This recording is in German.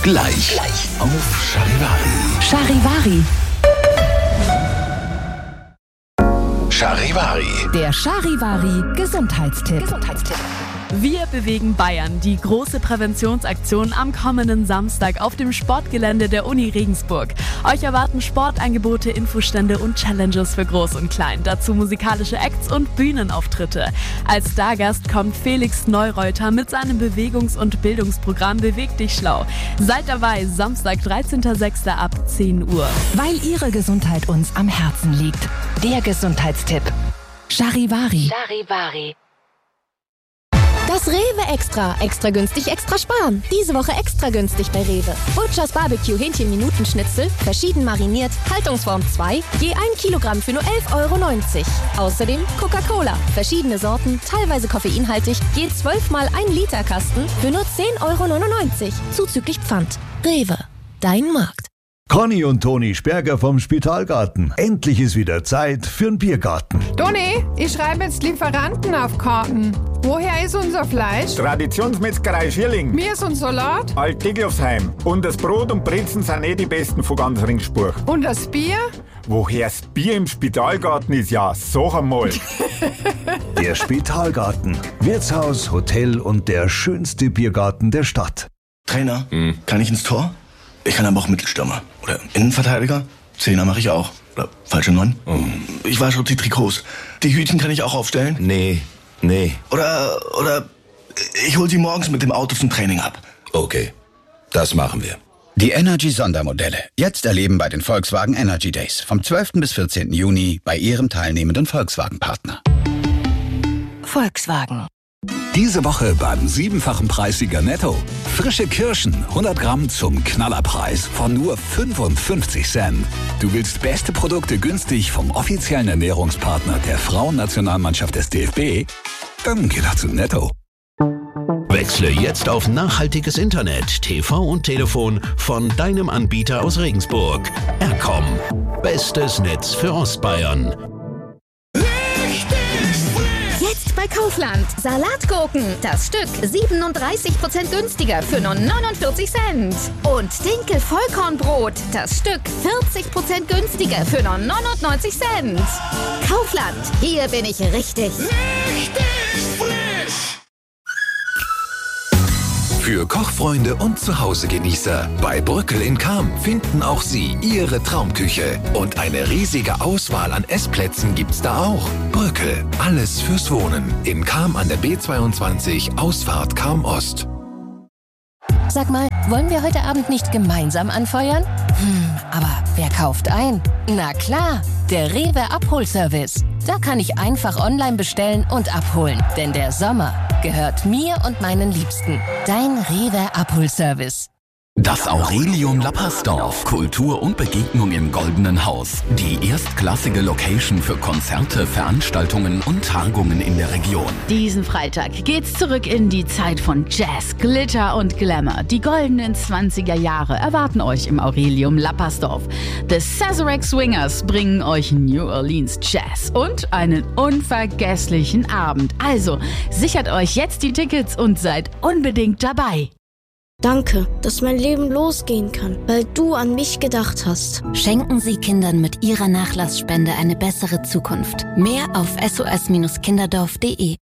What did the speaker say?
Gleich auf Charivari. Charivari. Der Charivari Gesundheitstipp. Wir bewegen Bayern, die große Präventionsaktion am kommenden Samstag auf dem Sportgelände der Uni Regensburg. Euch erwarten Sportangebote, Infostände und Challenges für Groß und Klein. Dazu musikalische Acts und Bühnenauftritte. Als Stargast kommt Felix Neureuter mit seinem Bewegungs- und Bildungsprogramm Beweg dich schlau. Seid dabei, Samstag, 13.06. ab 10 Uhr. Weil Ihre Gesundheit uns am Herzen liegt. Der Gesundheitstipp. Charivari. Das Rewe Extra. Extra günstig, extra sparen. Diese Woche extra günstig bei Rewe. Butchers Barbecue Hähnchen-Minutenschnitzel, verschieden mariniert, Haltungsform 2, je 1 Kilogramm für nur 11,90 €. Außerdem Coca-Cola, verschiedene Sorten, teilweise koffeinhaltig, je 12 mal 1 Liter Kasten für nur 10,99 €, zuzüglich Pfand. Rewe, dein Markt. Conny und Toni Sperger vom Spitalgarten. Endlich ist wieder Zeit für einen Biergarten. Toni, ich schreibe jetzt Lieferanten auf Karten. Woher ist unser Fleisch? Traditionsmetzgerei Schierling. Mir ist unser Salat. Alt-Diglofsheim. Und das Brot und Brezen sind die besten von ganz Ringsburg. Und das Bier? Woher's Bier im Spitalgarten ist, ja, sag einmal. Der Spitalgarten. Wirtshaus, Hotel und der schönste Biergarten der Stadt. Trainer, kann ich ins Tor? Ich kann aber auch Mittelstürmer. Oder Innenverteidiger. Zehner mache ich auch. Oder falsche 9. Ich wasche auch die Trikots. Die Hütchen kann ich auch aufstellen. Nee. Oder ich hol sie morgens mit dem Auto zum Training ab. Okay, das machen wir. Die Energy-Sondermodelle. Jetzt erleben bei den Volkswagen Energy Days. Vom 12. bis 14. Juni bei Ihrem teilnehmenden Volkswagen-Partner. Volkswagen. Diese Woche beim 7-fachen Preissieger Netto. Frische Kirschen, 100 Gramm zum Knallerpreis von nur 55 Cent. Du willst beste Produkte günstig vom offiziellen Ernährungspartner der Frauennationalmannschaft des DFB? Dann geh doch zu Netto. Wechsle jetzt auf nachhaltiges Internet, TV und Telefon von deinem Anbieter aus Regensburg. Ercom. Bestes Netz für Ostbayern. Jetzt bei Kaufland. Salatgurken. Das Stück 37% günstiger für nur 49 Cent. Und Dinkel-Vollkornbrot. Das Stück 40% günstiger für nur 99 Cent. Kaufland. Hier bin ich richtig frisch. Für Kochfreunde und Zuhausegenießer. Bei Brückel in Cham finden auch Sie Ihre Traumküche. Und eine riesige Auswahl an Essplätzen gibt's da auch. Brückel, alles fürs Wohnen. In Cham an der B22, Ausfahrt Cham Ost. Sag mal, wollen wir heute Abend nicht gemeinsam anfeuern? Aber wer kauft ein? Na klar, der Rewe Abholservice. Da kann ich einfach online bestellen und abholen. Denn der Sommer gehört mir und meinen Liebsten. Dein Rewe Abholservice. Das Aurelium Lappersdorf. Kultur und Begegnung im Goldenen Haus. Die erstklassige Location für Konzerte, Veranstaltungen und Tagungen in der Region. Diesen Freitag geht's zurück in die Zeit von Jazz, Glitter und Glamour. Die goldenen 20er Jahre erwarten euch im Aurelium Lappersdorf. The Sazerac Swingers bringen euch New Orleans Jazz und einen unvergesslichen Abend. Also sichert euch jetzt die Tickets und seid unbedingt dabei. Danke, dass mein Leben losgehen kann, weil du an mich gedacht hast. Schenken Sie Kindern mit Ihrer Nachlassspende eine bessere Zukunft. Mehr auf sos-kinderdorf.de.